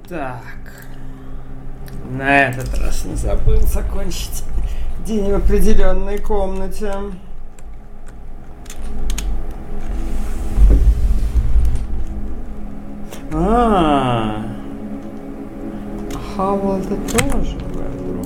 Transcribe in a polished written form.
Так. На этот раз не забыл закончить день в определенной комнате. Хавал это тоже.